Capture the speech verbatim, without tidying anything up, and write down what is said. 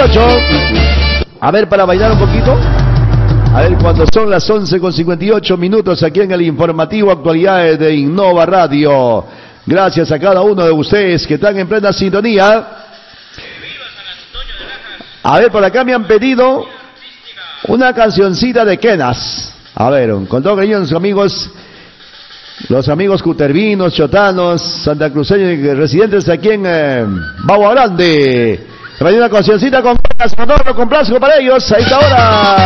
ocho. A ver, para bailar un poquito. A ver, cuando son las once con cincuenta y ocho minutos aquí en el informativo Actualidades de Innova Radio. Gracias a cada uno de ustedes que están en plena sintonía. A ver, por acá me han pedido una cancioncita de Kenas. A ver, con todo cariño, los amigos, los amigos cutervinos, chotanos, santacruceños, residentes aquí en eh, Bagua Grande. Me pedido una cancioncita con Kenas, con todo lo complazco para ellos. Ahí está ahora.